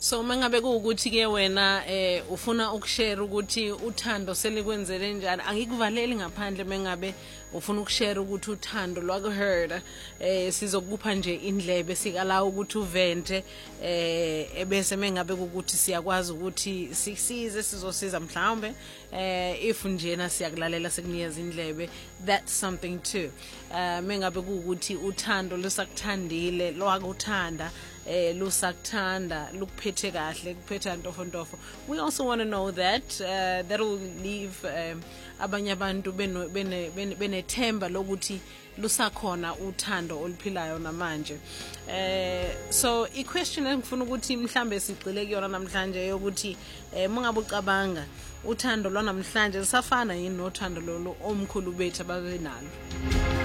So mangabe kuukuthi ke wena ufuna ukushare ukuthi uthando selikwenzele njani, angikuvaleli ngaphandle mengabe ufuna ukushare ukuthi uthando lwakuheard sizokupha nje indlebe sikala ukuthi uvente ebese mengabe ukuthi siyakwazi ukuthi sisize sizosiza mhlawumbe if njena siyakulalela sekunikeza indlebe, that's something too. Mengabe ukuthi uthando lusakuthandile lwakuthanda lusakuthanda lukuphethe kahle kuphetha ntofontofo, we also want to know that that will leave abanye abantu benethemba lokuthi lusakhona uthando oluphilayo namanje. So I question engifuna ukuthi mhlambe sigcile kuyona namhlanje yokuthi mungabe ucabanga uthando lwanamhlanje lisafana yini nothando lolu omkhulu bethu ababenalo.